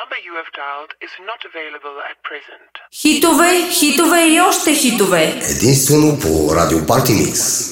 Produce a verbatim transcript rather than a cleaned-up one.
number you have dialed is not available at present. Хитове, хитове и още хитове. Единствено по Радио Парти Микс.